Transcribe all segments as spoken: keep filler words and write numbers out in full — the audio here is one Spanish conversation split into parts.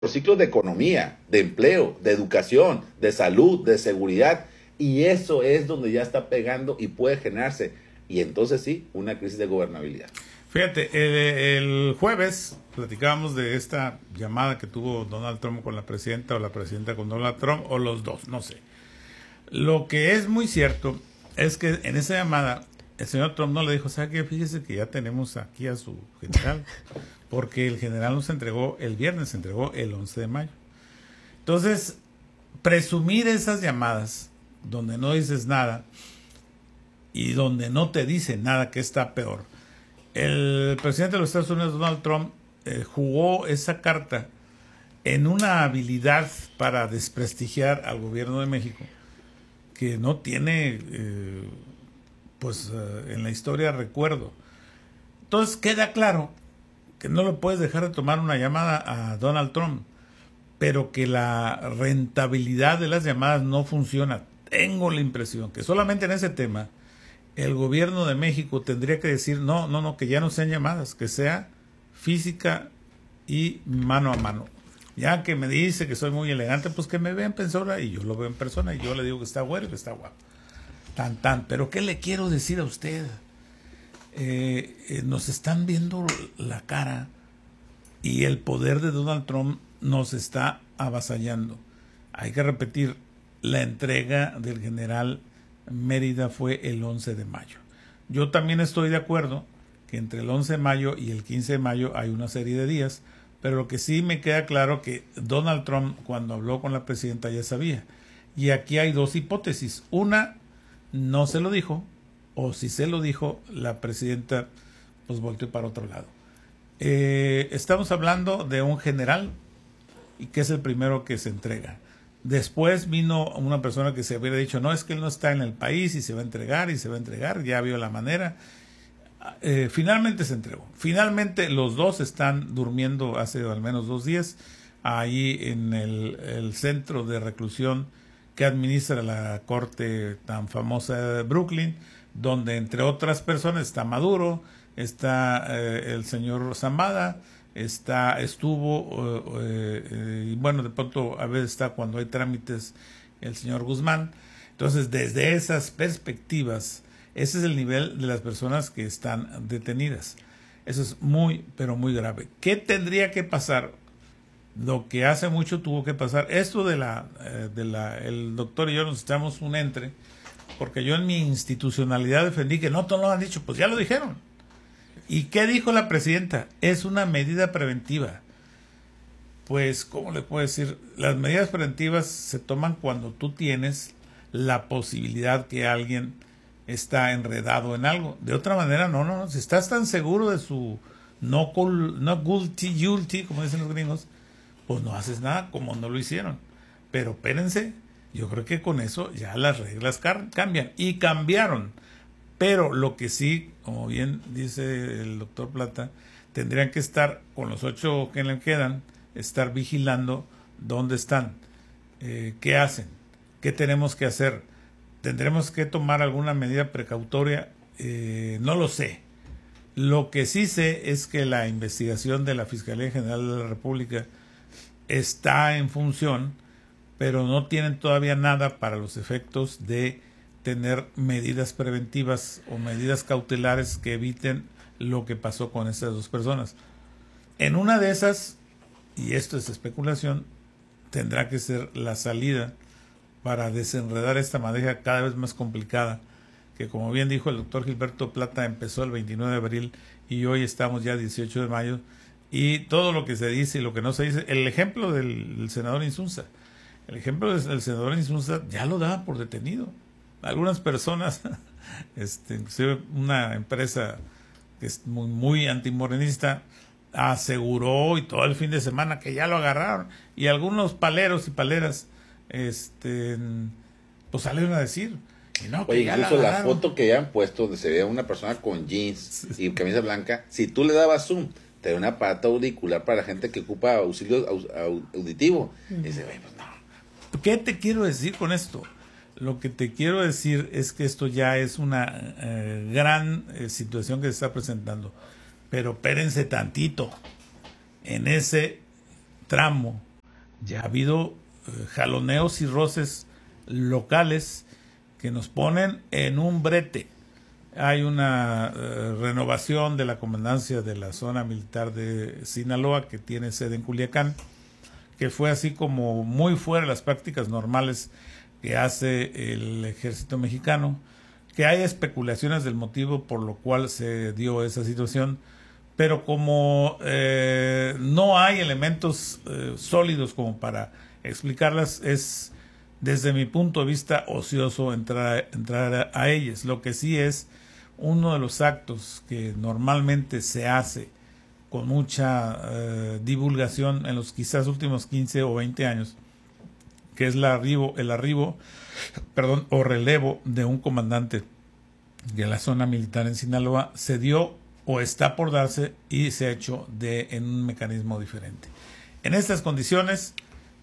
los ciclos de economía, de empleo, de educación, de salud, de seguridad, y eso es donde ya está pegando y puede generarse, y entonces sí, una crisis de gobernabilidad. Fíjate, el, el jueves platicábamos de esta llamada que tuvo Donald Trump con la presidenta o la presidenta con Donald Trump, o los dos, no sé. Lo que es muy cierto es que en esa llamada el señor Trump no le dijo, ¿sabe qué? Fíjese que ya tenemos aquí a su general, porque el general nos entregó el viernes, se entregó el once de mayo. Entonces, presumir esas llamadas donde no dices nada y donde no te dice nada, que está peor. El presidente de los Estados Unidos, Donald Trump, eh, jugó esa carta en una habilidad para desprestigiar al gobierno de México que no tiene, eh, pues, eh, en la historia recuerdo. Entonces queda claro que no lo puedes dejar de tomar una llamada a Donald Trump, pero que la rentabilidad de las llamadas no funciona. Tengo la impresión que solamente en ese tema el gobierno de México tendría que decir, no, no, no, que ya no sean llamadas, que sea física y mano a mano. Ya que me dice que soy muy elegante, pues que me vea en persona, y yo lo veo en persona, y yo le digo que está güero y que está guapo. Tan, tan. Pero ¿qué le quiero decir a usted? Eh, eh, nos están viendo la cara y el poder de Donald Trump nos está avasallando. Hay que repetir, la entrega del general Mérida fue el once de mayo. Yo también estoy de acuerdo que entre el once de mayo y el quince de mayo hay una serie de días, pero lo que sí me queda claro que Donald Trump, cuando habló con la presidenta, ya sabía. Y aquí hay dos hipótesis. Una, no se lo dijo, o si se lo dijo, la presidenta pues volteó para otro lado. Eh, estamos hablando de un general y que es el primero que se entrega. Después vino una persona que se hubiera dicho, no, es que él no está en el país y se va a entregar y se va a entregar, ya vio la manera. Eh, finalmente se entregó. Finalmente los dos están durmiendo hace al menos dos días ahí en el, el centro de reclusión que administra la corte tan famosa de Brooklyn, donde entre otras personas está Maduro, está eh, el señor Zambada, está estuvo eh, eh, y bueno, de pronto a veces está cuando hay trámites el señor Guzmán. Entonces, desde esas perspectivas, ese es el nivel de las personas que están detenidas. Eso es muy, pero muy grave. ¿Qué tendría que pasar? Lo que hace mucho tuvo que pasar. Esto de la, eh, de la, el doctor y yo nos echamos un entre, porque yo en mi institucionalidad defendí que no, todos lo han dicho, pues ya lo dijeron. ¿Y qué dijo la presidenta? Es una medida preventiva. Pues, ¿cómo le puedo decir? Las medidas preventivas se toman cuando tú tienes la posibilidad que alguien está enredado en algo. De otra manera, no, no, no. Si estás tan seguro de su no, no guilty, guilty, como dicen los gringos, pues no haces nada, como no lo hicieron. Pero espérense, yo creo que con eso ya las reglas cambian. Y cambiaron. Pero lo que sí, como bien dice el doctor Plata, tendrían que estar con los ocho que le quedan, estar vigilando dónde están, eh, qué hacen, qué tenemos que hacer. ¿Tendremos que tomar alguna medida precautoria? Eh, no lo sé. Lo que sí sé es que la investigación de la Fiscalía General de la República está en función, pero no tienen todavía nada para los efectos de tener medidas preventivas o medidas cautelares que eviten lo que pasó con estas dos personas. En una de esas, y esto es especulación, tendrá que ser la salida para desenredar esta madeja cada vez más complicada, que como bien dijo el doctor Gilberto Plata, empezó el veintinueve de abril y hoy estamos ya dieciocho de mayo, y todo lo que se dice y lo que no se dice, el ejemplo del, del senador Insunza, el ejemplo del senador Insunza ya lo daba por detenido. Algunas personas, este, inclusive una empresa que es muy, muy antimorenista, aseguró y todo el fin de semana que ya lo agarraron, y algunos paleros y paleras este pues salieron a decir y no, oye, que incluso la, la foto que ya han puesto donde se ve una persona con jeans y camisa blanca, si tú le dabas zoom, te da un aparato auricular para la gente que ocupa auxilio auditivo. Y dice, pues no. ¿Qué te quiero decir con esto? Lo que te quiero decir es que esto ya es una eh, gran eh, situación que se está presentando. Pero espérense tantito. En ese tramo ya ha habido eh, jaloneos y roces locales que nos ponen en un brete. Hay una eh, renovación de la comandancia de la zona militar de Sinaloa, que tiene sede en Culiacán, que fue así como muy fuera de las prácticas normales que hace el ejército mexicano, que hay especulaciones del motivo por lo cual se dio esa situación, pero como eh, no hay elementos eh, sólidos como para explicarlas, es desde mi punto de vista ocioso entrar, entrar a, a ellas. Lo que sí es uno de los actos que normalmente se hace con mucha eh, divulgación en los quizás últimos quince o veinte años, que es la arribo, el arribo perdón, o relevo de un comandante de la zona militar en Sinaloa, se dio o está por darse y se ha hecho de, en un mecanismo diferente. En estas condiciones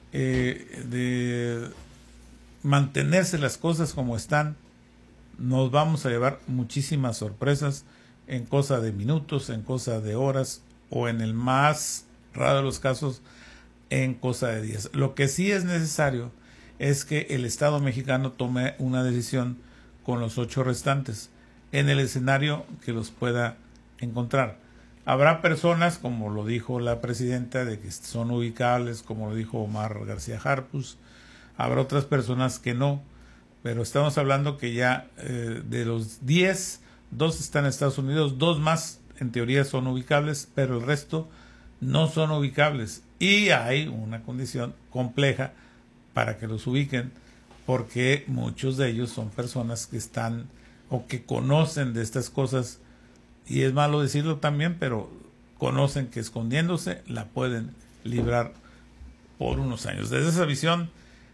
eh, de mantenerse las cosas como están, nos vamos a llevar muchísimas sorpresas en cosa de minutos, en cosa de horas o en el más raro de los casos en cosa de días. Lo que sí es necesario es que el Estado mexicano tome una decisión con los ocho restantes en el escenario que los pueda encontrar. Habrá personas, como lo dijo la presidenta, de que son ubicables, como lo dijo Omar García Harfuch. Habrá otras personas que no, pero estamos hablando que ya eh, de los diez, dos están en Estados Unidos, dos más en teoría son ubicables, pero el resto no son ubicables. Y hay una condición compleja para que los ubiquen, porque muchos de ellos son personas que están o que conocen de estas cosas, y es malo decirlo también, pero conocen que escondiéndose la pueden librar por unos años. Desde esa visión,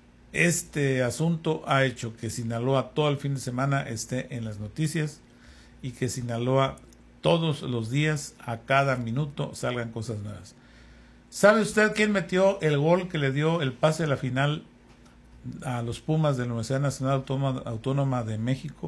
este asunto ha hecho que Sinaloa todo el fin de semana esté en las noticias y que Sinaloa todos los días, a cada minuto, salgan cosas nuevas. ¿Sabe usted quién metió el gol que le dio el pase a la final a los Pumas de la Universidad Nacional Autónoma, Autónoma de México?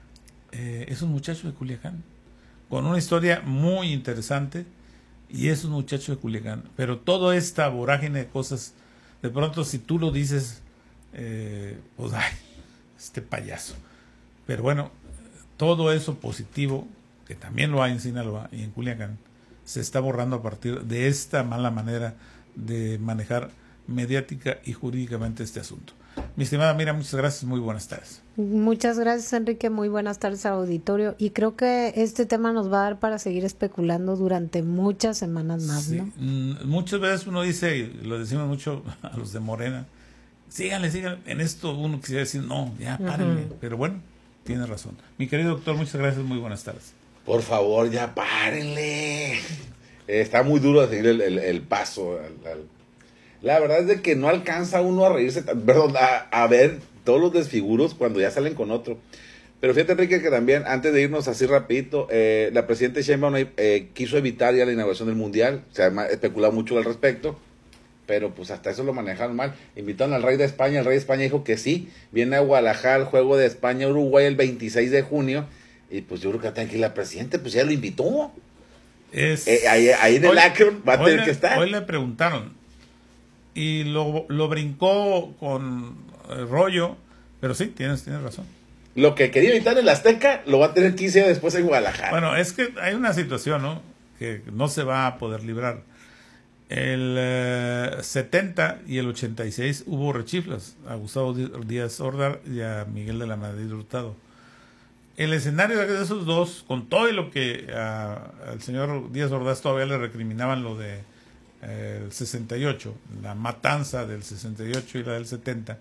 Eh, es un muchacho de Culiacán, con una historia muy interesante, y es un muchacho de Culiacán. Pero toda esta vorágine de cosas, de pronto si tú lo dices, eh, pues ay, este payaso. Pero bueno, todo eso positivo, que también lo hay en Sinaloa y en Culiacán, se está borrando a partir de esta mala manera de manejar mediática y jurídicamente este asunto. Mi estimada Mira, muchas gracias, muy buenas tardes. Muchas gracias, Enrique, muy buenas tardes al auditorio, y creo que este tema nos va a dar para seguir especulando durante muchas semanas más, sí. ¿no? Mm, muchas veces uno dice, y lo decimos mucho a los de Morena, síganle, síganle, en esto uno quisiera decir, no, ya, párenle, uh-huh. Pero bueno, tiene razón. Mi querido doctor, muchas gracias, muy buenas tardes. Por favor, ya párenle. Eh, está muy duro seguir el, el, el paso al, al La verdad es de que no alcanza uno a reírse, perdón, a, a ver todos los desfiguros cuando ya salen con otro. Pero fíjate, Enrique, que también, antes de irnos así rapidito, eh, la presidenta Sheinbaum eh, quiso evitar ya la inauguración del Mundial. Se ha especulado mucho al respecto, pero pues hasta eso lo manejaron mal. Invitaron al rey de España, el rey de España dijo que sí. Viene a Guadalajara el juego de España-Uruguay el veintiséis de junio, y pues yo creo que está aquí la presidenta, pues ya lo invitó. Es... Eh, ahí, ahí en el Akron va a tener le, que estar. Hoy le preguntaron, y lo, lo brincó con el rollo, pero sí, tienes, tienes razón. Lo que quería evitar en el Azteca lo va a tener quince días después en Guadalajara. Bueno, es que hay una situación, ¿no?, que no se va a poder librar. El eh, setenta y el ochenta y seis hubo rechiflas a Gustavo Díaz Ordaz y a Miguel de la Madrid Hurtado. El escenario de esos dos, con todo y lo que a, al señor Díaz Ordaz todavía le recriminaban lo de el sesenta y ocho, la matanza del sesenta y ocho y la del setenta,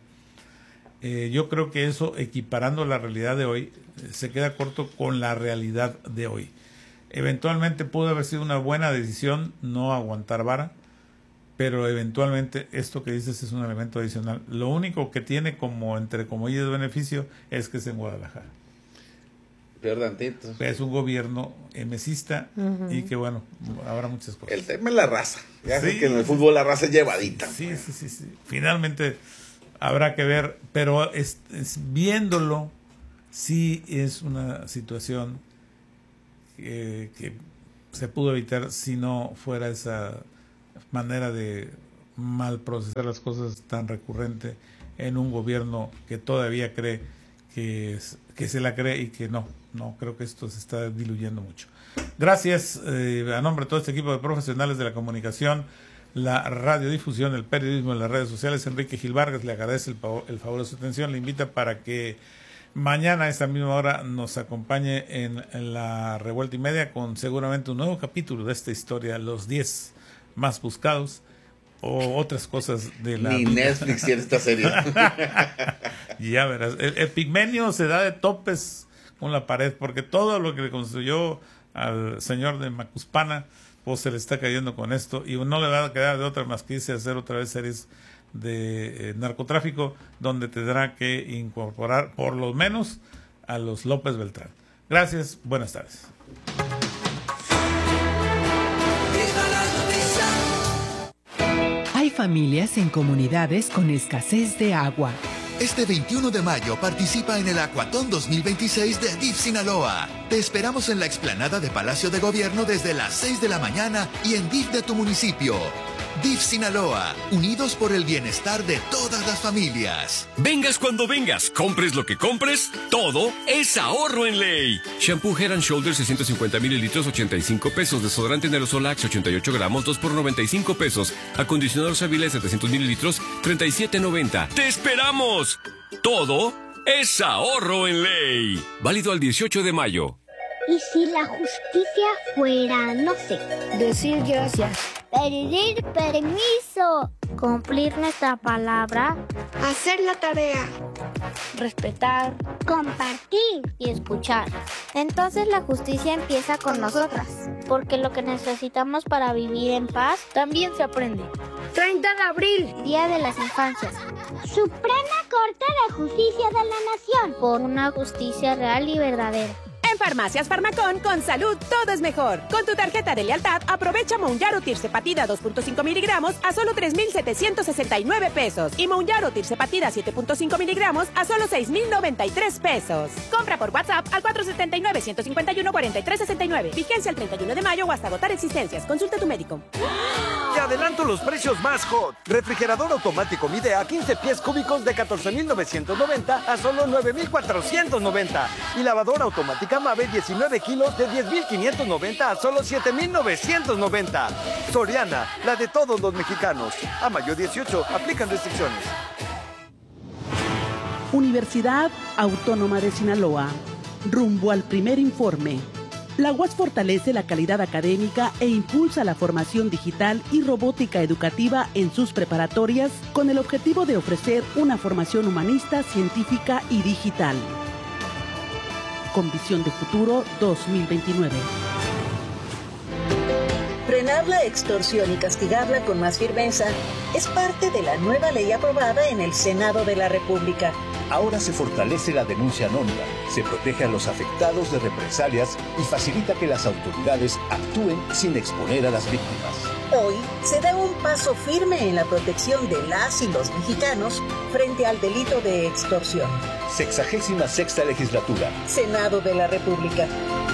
eh, yo creo que eso, equiparando la realidad de hoy, eh, se queda corto con la realidad de hoy. Eventualmente pudo haber sido una buena decisión no aguantar vara, pero eventualmente esto que dices es un elemento adicional. Lo único que tiene como, entre comillas, beneficio es que es en Guadalajara. Es un gobierno emesista, uh-huh. Y que bueno, habrá muchas cosas. El tema es la raza. Ya sí, sé que en el fútbol la raza es llevadita. Sí, sí, sí, sí. Finalmente habrá que ver, pero es, es, viéndolo, sí es una situación que, que se pudo evitar si no fuera esa manera de mal procesar las cosas tan recurrente en un gobierno que todavía cree que, es, que se la cree y que no, no, creo que esto se está diluyendo mucho. Gracias eh, a nombre de todo este equipo de profesionales de la comunicación, la radiodifusión, el periodismo en las redes sociales. Enrique Gil Vargas le agradece el, el favor de su atención, le invita para que mañana a esta misma hora nos acompañe en, en la Revuelta y Media con seguramente un nuevo capítulo de esta historia, los diez más buscados o otras cosas de la Ni vida. Netflix tiene esta serie. Ya verás, el, el pigmenio se da de topes con la pared porque todo lo que le construyó al señor de Macuspana pues se le está cayendo con esto y no le va a quedar de otra más que irse a hacer otra vez series de eh, narcotráfico donde tendrá que incorporar por lo menos a los López Beltrán. Gracias, buenas tardes. Hay familias en comunidades con escasez de agua. Este veintiuno de mayo participa en el Acuatón dos mil veintiséis de D I F Sinaloa. Te esperamos en la explanada de Palacio de Gobierno desde las seis de la mañana y en D I F de tu municipio. D I F Sinaloa, unidos por el bienestar de todas las familias. Vengas cuando vengas, compres lo que compres, todo es ahorro en ley. Shampoo Head and Shoulders seiscientos cincuenta mililitros, ochenta y cinco pesos. Desodorante en aerosol Axe ochenta y ocho gramos, dos por noventa y cinco pesos. Acondicionador Savile setecientos mililitros, treinta y siete noventa. ¡Te esperamos! Todo es ahorro en ley. Válido al dieciocho de mayo. ¿Y si la justicia fuera, no sé, decir gracias, pedir permiso, cumplir nuestra palabra, hacer la tarea, respetar, compartir y escuchar? Entonces la justicia empieza con nosotras, porque lo que necesitamos para vivir en paz también se aprende. treinta de abril, Día de las Infancias. Suprema Corte de Justicia de la Nación, por una justicia real y verdadera. En Farmacias Farmacón, con salud todo es mejor. Con tu tarjeta de lealtad, aprovecha Mounjaro Tirzepatida dos punto cinco miligramos a solo tres mil setecientos sesenta y nueve pesos. Y Mounjaro Tirzepatida siete punto cinco miligramos a solo seis mil noventa y tres pesos. Compra por WhatsApp al cuatro siete nueve, uno cinco uno, cuatro tres seis nueve. Vigencia el treinta y uno de mayo o hasta agotar existencias. Consulta a tu médico. Te adelanto los precios más hot. Refrigerador automático Midea quince pies cúbicos de catorce mil novecientos noventa a solo nueve mil cuatrocientos noventa. Y lavadora automática Mave diecinueve kilos de diez mil quinientos noventa a solo siete mil novecientos noventa. Soriana, la de todos los mexicanos. A mayo dieciocho, aplican restricciones. Universidad Autónoma de Sinaloa. Rumbo al primer informe. La U A S fortalece la calidad académica e impulsa la formación digital y robótica educativa en sus preparatorias con el objetivo de ofrecer una formación humanista, científica y digital. Con visión de futuro dos mil veintinueve. Frenar la extorsión y castigarla con más firmeza es parte de la nueva ley aprobada en el Senado de la República. Ahora se fortalece la denuncia anónima, se protege a los afectados de represalias y facilita que las autoridades actúen sin exponer a las víctimas. Hoy se da un paso firme en la protección de las y los mexicanos frente al delito de extorsión. Sexagésima sexta legislatura. Senado de la República.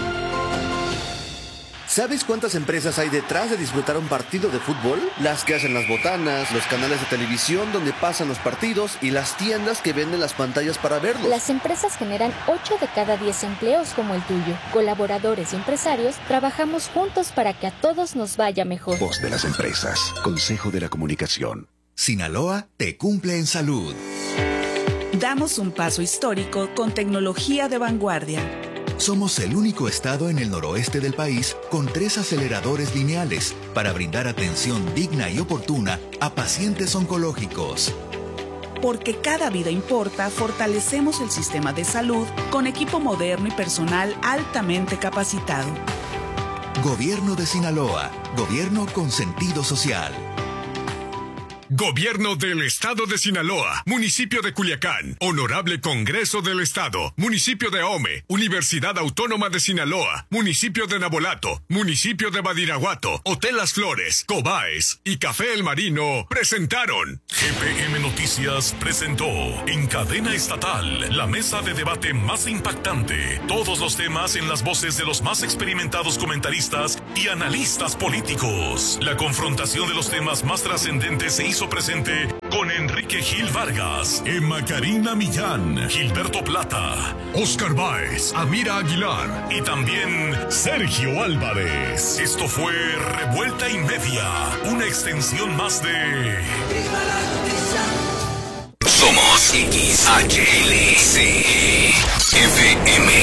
¿Sabes cuántas empresas hay detrás de disfrutar un partido de fútbol? Las que hacen las botanas, los canales de televisión donde pasan los partidos y las tiendas que venden las pantallas para verlos. Las empresas generan ocho de cada diez empleos como el tuyo. Colaboradores y empresarios trabajamos juntos para que a todos nos vaya mejor. Voz de las empresas. Consejo de la Comunicación. Sinaloa te cumple en salud. Damos un paso histórico con tecnología de vanguardia. Somos el único estado en el noroeste del país con tres aceleradores lineales para brindar atención digna y oportuna a pacientes oncológicos. Porque cada vida importa, fortalecemos el sistema de salud con equipo moderno y personal altamente capacitado. Gobierno de Sinaloa. Gobierno con sentido social. Gobierno del Estado de Sinaloa, Municipio de Culiacán, Honorable Congreso del Estado, Municipio de Ahome, Universidad Autónoma de Sinaloa, Municipio de Nabolato, Municipio de Badiraguato, Hotel Las Flores, Cobaes y Café El Marino presentaron. G P M Noticias presentó en cadena estatal la mesa de debate más impactante. Todos los temas en las voces de los más experimentados comentaristas y analistas políticos. La confrontación de los temas más trascendentes se hizo presente con Enrique Gil Vargas, Emma Karina Millán, Gilberto Plata, Oscar Báez, Amira Aguilar y también Sergio Álvarez. Esto fue Revuelta y Media, una extensión más de... Somos X H L C F M.